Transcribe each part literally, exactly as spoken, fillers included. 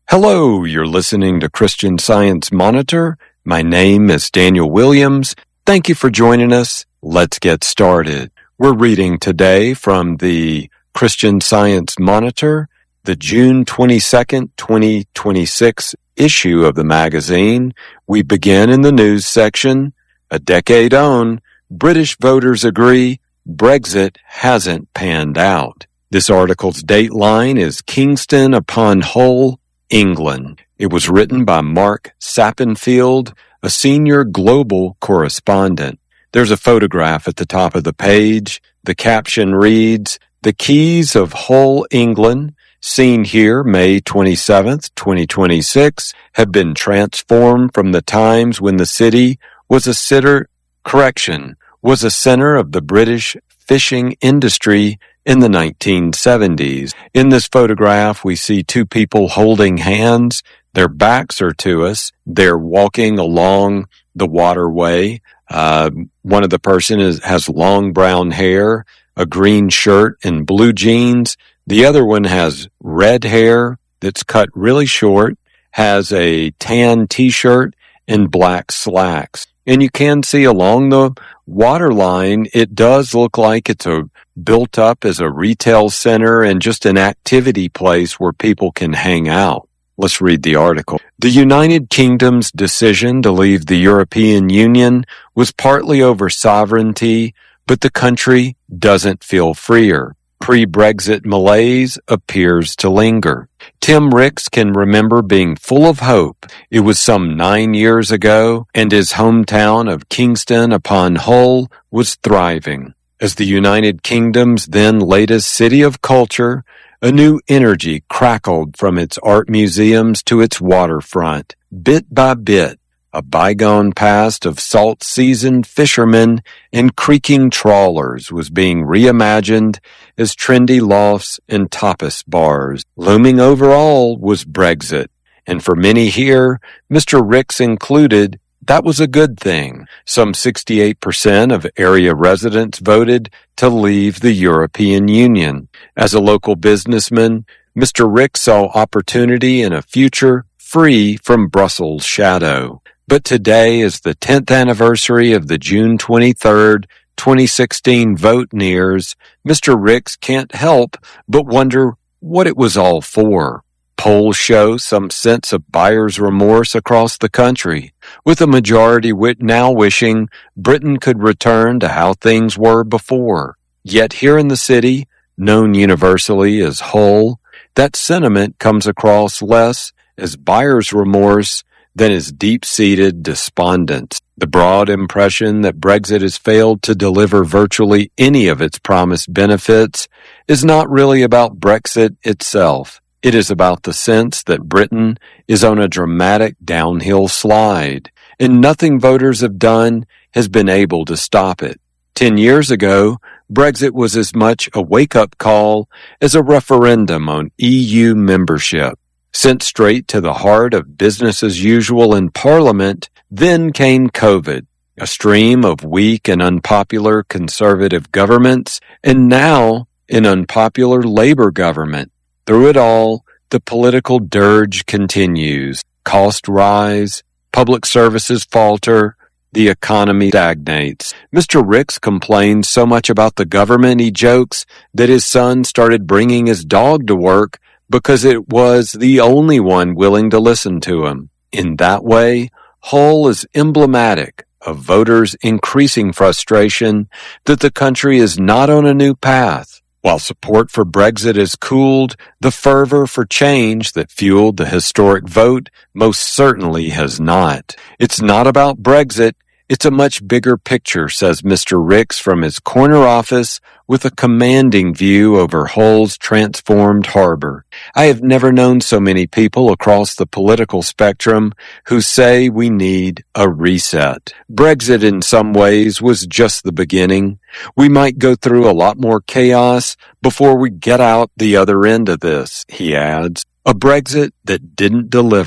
Hello, you're listening to Christian Science Monitor. My name is Daniel Williams. Thank you for joining us. Let's get started. We're reading today from the Christian Science Monitor, the June twenty-second, twenty twenty-six issue of the magazine. We begin in the news section. A decade on, British voters agree Brexit hasn't panned out. This article's dateline is Kingston upon Hull, England. It was written by Mark Sappenfield, a senior global correspondent. There's a photograph at the top of the page. The caption reads, "The Quays of Hull, England, seen here May twenty-seventh, twenty twenty-six, have been transformed from the times when the city was a sitter, correction, was a center of the British fishing industry in the nineteen seventies. In this photograph, we see two people holding hands. Their backs are to us. They're walking along the waterway. Uh, one of the person is, has long brown hair, a green shirt, and blue jeans. The other one has red hair that's cut really short, has a tan t-shirt, and black slacks. And you can see along the waterline, it does look like it's a built up as a retail center and just an activity place where people can hang out. Let's read the article. The United Kingdom's decision to leave the European Union was partly over sovereignty, but the country doesn't feel freer. Pre-Brexit malaise appears to linger. Tim Ricks can remember being full of hope. It was some nine years ago, and his hometown of Kingston upon Hull was thriving. As the United Kingdom's then latest city of culture, a new energy crackled from its art museums to its waterfront. Bit by bit, a bygone past of salt-seasoned fishermen and creaking trawlers was being reimagined as trendy lofts and tapas bars. Looming over all was Brexit, and for many here, Mister Ricks included, that was a good thing. Some sixty-eight percent of area residents voted to leave the European Union. As a local businessman, Mister Ricks saw opportunity in a future free from Brussels' shadow. But today is the tenth anniversary of the June twenty-third, twenty sixteen vote nears. Mister Ricks can't help but wonder what it was all for. Polls show some sense of buyer's remorse across the country, with a majority now wishing Britain could return to how things were before. Yet here in the city, known universally as Hull, that sentiment comes across less as buyer's remorse than as deep-seated despondence. The broad impression that Brexit has failed to deliver virtually any of its promised benefits is not really about Brexit itself. It is about the sense that Britain is on a dramatic downhill slide, and nothing voters have done has been able to stop it. Ten years ago, Brexit was as much a wake-up call as a referendum on E U membership. Sent straight to the heart of business as usual in Parliament, then came COVID, a stream of weak and unpopular conservative governments, and now an unpopular Labour government. Through it all, the political dirge continues. Costs rise, public services falter, the economy stagnates. Mister Ricks complains so much about the government, he jokes, that his son started bringing his dog to work because it was the only one willing to listen to him. In that way, Hull is emblematic of voters' increasing frustration that the country is not on a new path. While support for Brexit has cooled, the fervor for change that fueled the historic vote most certainly has not. It's not about Brexit. It's a much bigger picture, says Mister Ricks from his corner office with a commanding view over Hull's transformed harbor. I have never known so many people across the political spectrum who say we need a reset. Brexit in some ways was just the beginning. We might go through a lot more chaos before we get out the other end of this, he adds. A Brexit that didn't deliver.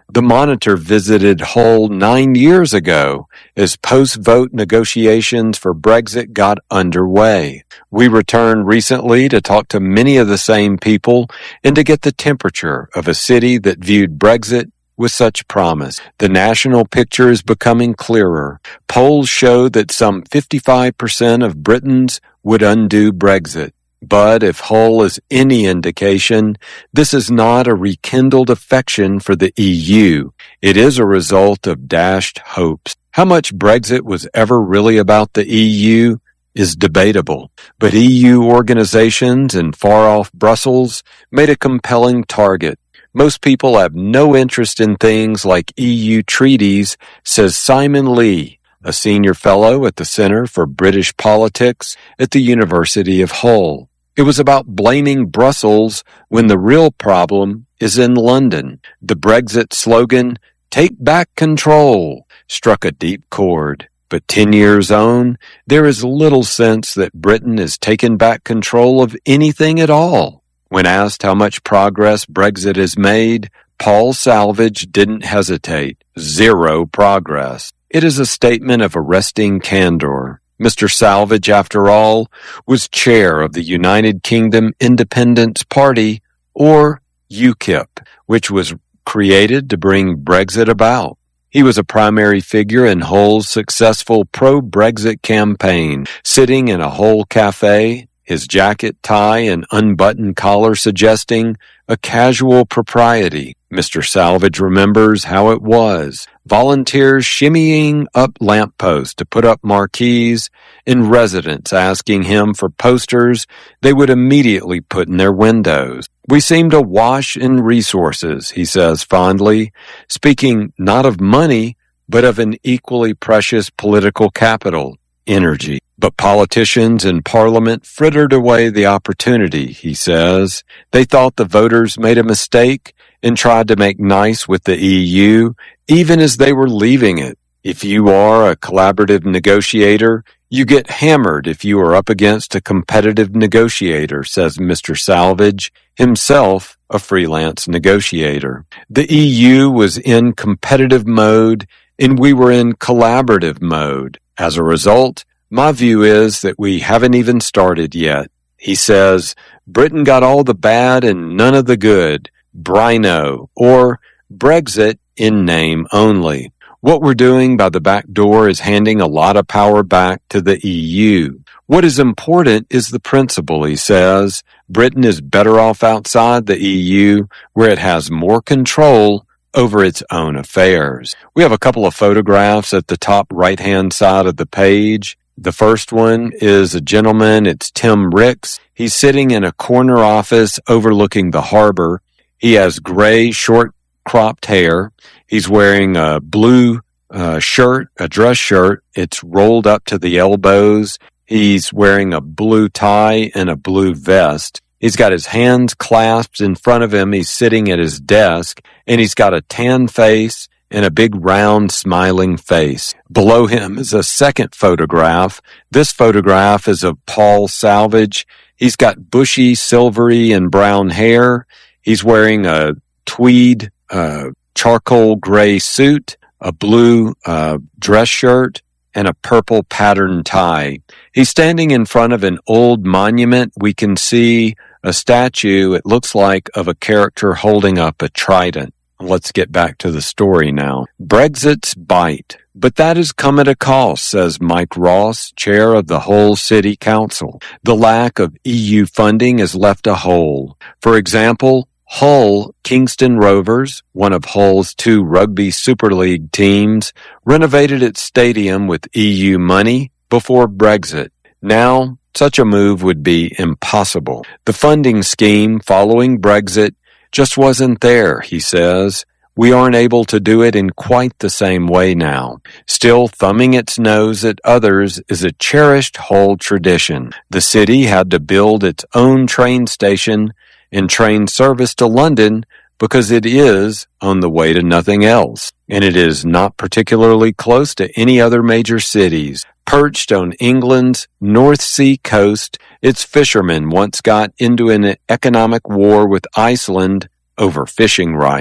The Monitor visited Hull nine years ago as post-vote negotiations for Brexit got underway. We returned recently to talk to many of the same people and to get the temperature of a city that viewed Brexit with such promise. The national picture is becoming clearer. Polls show that some fifty-five percent of Britons would undo Brexit. But if Hull is any indication, this is not a rekindled affection for the E U. It is a result of dashed hopes. How much Brexit was ever really about the E U is debatable, but E U organizations in far-off Brussels made a compelling target. Most people have no interest in things like E U treaties, says Simon Lee, a senior fellow at the Center for British Politics at the University of Hull. It was about blaming Brussels when the real problem is in London. The Brexit slogan, "Take back control," struck a deep chord. But ten years on, there is little sense that Britain has taken back control of anything at all. When asked how much progress Brexit has made, Paul Salvage didn't hesitate. Zero progress. It is a statement of arresting candor. Mister Salvage, after all, was chair of the United Kingdom Independence Party, or UKIP, which was created to bring Brexit about. He was a primary figure in Hull's successful pro-Brexit campaign, sitting in a Hull cafe, his jacket, tie, and unbuttoned collar suggesting a casual propriety. Mister Salvage remembers how it was. Volunteers shimmying up lampposts to put up marquees, and residents asking him for posters they would immediately put in their windows. We seemed awash in resources, he says fondly, speaking not of money, but of an equally precious political capital, energy. But politicians in Parliament frittered away the opportunity, he says. They thought the voters made a mistake and tried to make nice with the E U, even as they were leaving it. If you are a collaborative negotiator, you get hammered if you are up against a competitive negotiator, says Mister Salvage, himself a freelance negotiator. The E U was in competitive mode, and we were in collaborative mode. As a result, my view is that we haven't even started yet. He says, Britain got all the bad and none of the good, Brino, or Brexit in name only. What we're doing by the back door is handing a lot of power back to the E U. What is important is the principle, he says. Britain is better off outside the E U, where it has more control over its own affairs. We have a couple of photographs at the top right-hand side of the page. The first one is a gentleman. It's Tim Ricks. He's sitting in a corner office overlooking the harbor. He has gray, short-cropped hair. He's wearing a blue uh, shirt, a dress shirt. It's rolled up to the elbows. He's wearing a blue tie and a blue vest. He's got his hands clasped in front of him. He's sitting at his desk, and he's got a tan face and a big round smiling face. Below him is a second photograph. This photograph is of Paul Salvage. He's got bushy, silvery, and brown hair. He's wearing a tweed, uh, charcoal gray suit, a blue uh, dress shirt, and a purple patterned tie. He's standing in front of an old monument. We can see a statue, it looks like, of a character holding up a trident. Let's get back to the story now. Brexit's bite. But that has come at a cost, says Mike Ross, chair of the Hull City Council. The lack of E U funding has left a hole. For example, Hull Kingston Rovers, one of Hull's two Rugby Super League teams, renovated its stadium with E U money before Brexit. Now, such a move would be impossible. The funding scheme following Brexit just wasn't there, he says. We aren't able to do it in quite the same way now. Still, thumbing its nose at others is a cherished Hull tradition. The city had to build its own train station and train service to London because it is on the way to nothing else, and it is not particularly close to any other major cities. Perched on England's North Sea coast, its fishermen once got into an economic war with Iceland over fishing rights.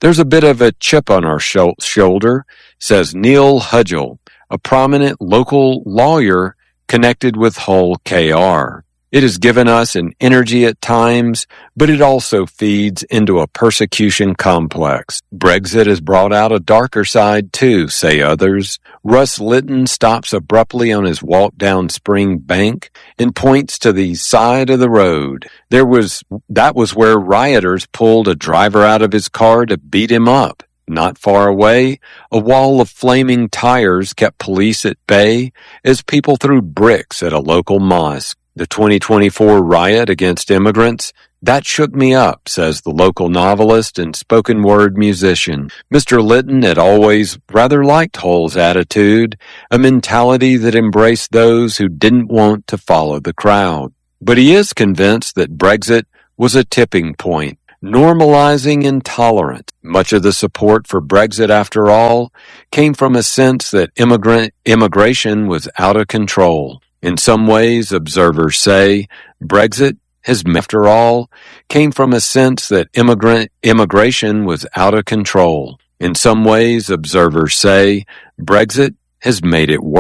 There's a bit of a chip on our sho- shoulder, says Neil Hudgel, a prominent local lawyer connected with Hull K R. It has given us an energy at times, but it also feeds into a persecution complex. Brexit has brought out a darker side too, say others. Russ Litton stops abruptly on his walk down Spring Bank and points to the side of the road. There was, that was where rioters pulled a driver out of his car to beat him up. Not far away, a wall of flaming tires kept police at bay as people threw bricks at a local mosque. The twenty twenty-four riot against immigrants, that shook me up, says the local novelist and spoken word musician. Mister Litton had always rather liked Hull's attitude, a mentality that embraced those who didn't want to follow the crowd. But he is convinced that Brexit was a tipping point, normalizing intolerance. Much of the support for Brexit, after all, came from a sense that immigrant immigration was out of control. In some ways, observers say, Brexit has, after all, came from a sense that immigrant immigration was out of control. In some ways, observers say, Brexit has made it worse.